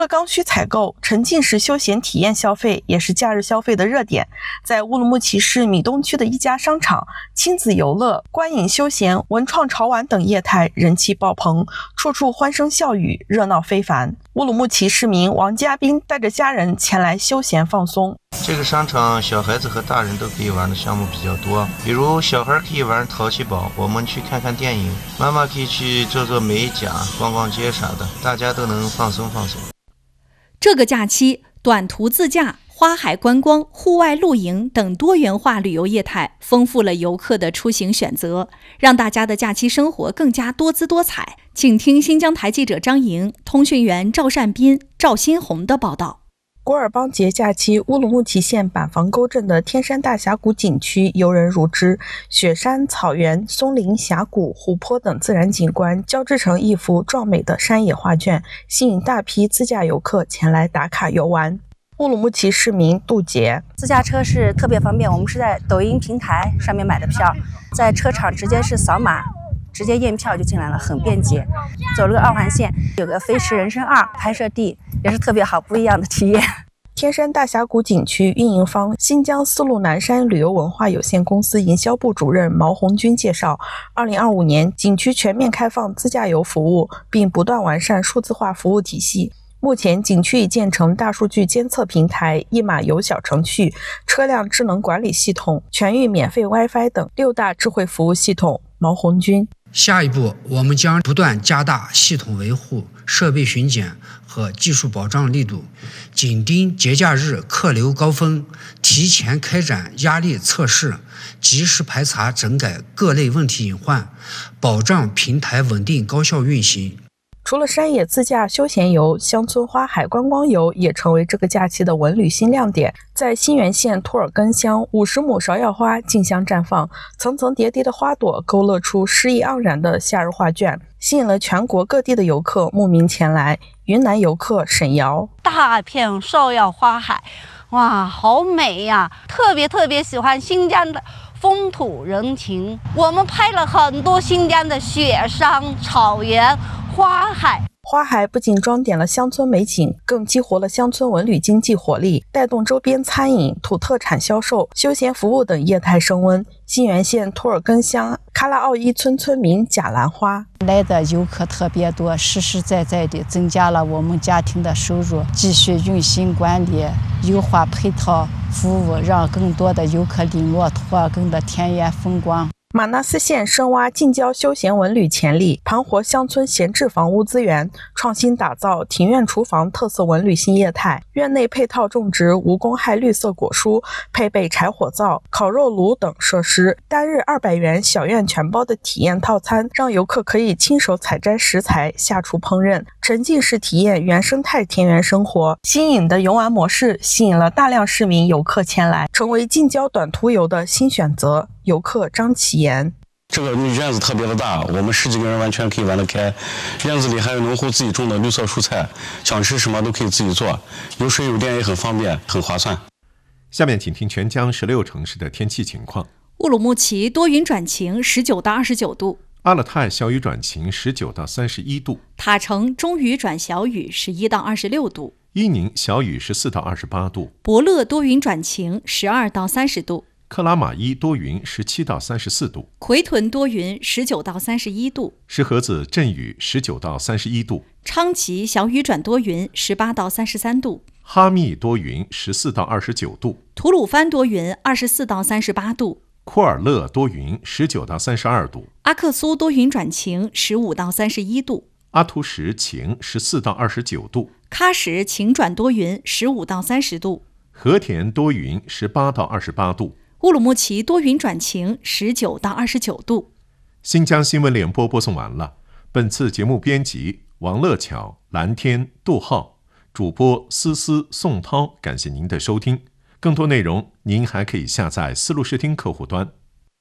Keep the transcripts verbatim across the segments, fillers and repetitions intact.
刚需采购、沉浸式休闲体验消费也是假日消费的热点。在乌鲁木齐市米东区的一家商场，亲子游乐、观影休闲、文创潮玩等业态人气爆棚，处处欢声笑语，热闹非凡。乌鲁木齐市民王家斌带着家人前来休闲放松。 这个商场小孩子和大人都可以玩的项目比较多，比如小孩可以玩淘气堡，我们去看看电影；妈妈可以去做做美甲、逛逛街啥的，大家都能放松放松。 这个假期，短途自驾、花海观光、户外露营等多元化旅游业态丰富了游客的出行选择，让大家的假期生活更加多姿多彩。请听新疆台记者张莹、通讯员赵善斌、赵新红的报道。 古尔邦节假期，乌鲁木齐县板房沟镇的天山大峡谷景区游人如织，雪山、草原、松林、峡谷、湖泊等自然景观交织成一幅壮美的山野画卷，吸引大批自驾游客前来打卡游玩。乌鲁木齐市民杜杰： 自驾车是特别方便，我们是在抖音平台上面买的票，在车场直接是扫码直接验票就进来了，很便捷。走了个二环线，有个飞驰人生二拍摄地，也是特别好，不一样的体验。 天山大峡谷景区运营方新疆丝路南山旅游文化有限公司营销部主任毛红军介绍，二零二五年景区全面开放自驾游服务，并不断完善数字化服务体系。目前景区已建成大数据监测平台、一码游小程序、车辆智能管理系统、全域免费 WiFi 等六大智慧服务系统。毛红军： 下一步，我们将不断加大系统维护、设备巡检和技术保障力度，紧盯节假日客流高峰，提前开展压力测试，及时排查整改各类问题隐患，保障平台稳定高效运行。 除了山野自驾休闲游，乡村花海观光游也成为这个假期的文旅新亮点。在新源县托尔根乡，五十亩芍药花竞相绽放，层层叠叠的花朵勾勒出诗意盎然的夏日画卷，吸引了全国各地的游客慕名前来。云南游客沈瑶： 大片芍药花海，哇，好美呀！特别特别喜欢新疆的风土人情，我们拍了很多新疆的雪山、草原、花海。 花海不仅装点了乡村美景，更激活了乡村文旅经济活力，带动周边餐饮、土特产销售、休闲服务等业态升温。新源县托尔根乡喀拉奥伊村村民贾兰花： 来的游客特别多，实实在在地增加了我们家庭的收入，继续用心管理，优化配套服务，让更多的游客领略托尔根的田园风光。 马纳斯县深挖近郊休闲文旅潜力，盘活乡村闲置房屋资源，创新打造庭院厨房特色文旅新业态。院内配套种植无公害绿色果蔬，配备柴火灶、烤肉炉等设施。单日二百元小院全包的体验套餐，让游客可以亲手采摘食材，下厨烹饪，沉浸式体验原生态田园生活。新颖的游玩模式吸引了大量市民游客前来，成为近郊短途游的新选择。游客张启言： 这个院子特别的大，我们十几个人完全可以玩得开。院子里还有农户自己种的绿色蔬菜，想吃什么都可以自己做，有水有电也很方便，很划算。 下面请听全疆十六城市的天气情况。 乌鲁木齐多云转晴，十九到二十九度； 阿勒泰小雨转晴，十九到三十一度； 塔城中雨转小雨，十一到二十六度； 伊宁小雨，十四到二十八度； 博乐多云转晴，十二到三十度； 克拉玛依多云，十七到三十四度； 奎屯多云，十九到三十一度； 石河子阵雨，十九到三十一度； 昌吉小雨转多云，十八到三十三度； 哈密多云，十四到二十九度； 吐鲁番多云，二十四到三十八度； 库尔勒多云，十九到三十二度； 阿克苏多云转晴，十五到三十一度； 阿图什晴，十四到二十九度； 喀什晴转多云，十五到三十度； 和田多云，十八到二十八度； 乌鲁木齐多云转晴，十九到二十九度。 新疆新闻联播播送完了。本次节目编辑王乐巧、蓝天、杜浩，主播思思、宋涛。感谢您的收听。更多内容您还可以下载思路视听客户端。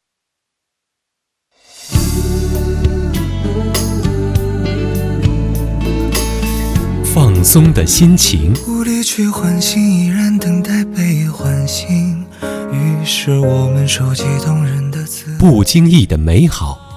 放松的心情， 无力去唤醒，依然等待被唤醒。于是我们收集动人的词， 不经意的美好，